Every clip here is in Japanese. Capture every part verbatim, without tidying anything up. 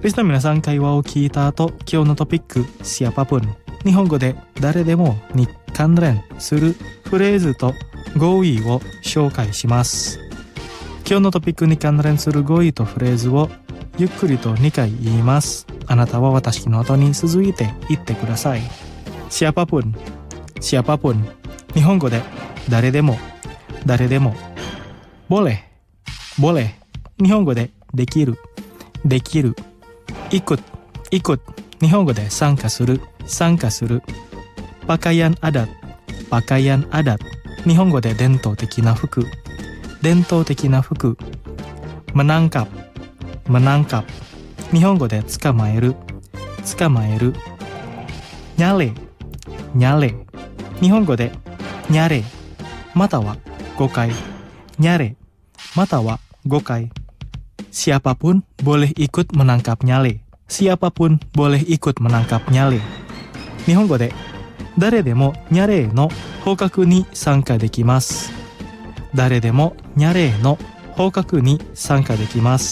リスナー皆さん、会話を聞いた後、今日のトピック、siapapun、日本語で誰でもに関連するフレーズと語彙を紹介します。今日のトピックに関連する語彙とフレーズをゆっくりとにかい言います。あなたは私の後に続いて言ってください。siapapun、siapapun、日本語で誰でも、誰でも。boleh、boleh、日本語でできる、できる。ikut、ikut、日本語で参加する、参加する。pakaian adat、pakaian adat、日本語で伝統的な服、伝統的な服。menangkap、menangkap、日本語で捕まえる、捕まえる。nyale、nyale、日本語でにゃれ、またはごかい。nyale、またはごかい。siapapun boleh ikut menangkap nyale、siapapun boleh ikut menangkap nyale、日本語で誰でもニャレーの捕獲に参加できます。誰でもニャレーの捕獲に参加できます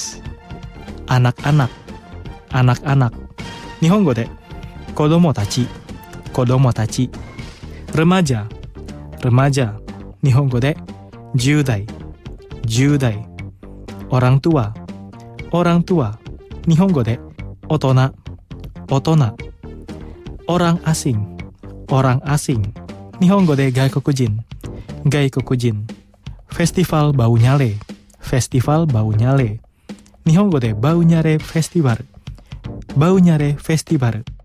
。anak-anak、anak-anak、日本語で子供たち、子供たち。remaja、remaja、日本語でじゅう代、じゅう代。orang tua、orang tua、日本語で大人、大人。orang asing、orang asing、日本語で外国人、外国人。festival bau nyale、festival bau nyale、日本語でバウニャレフェスティバル、バウニャレフェスティバル。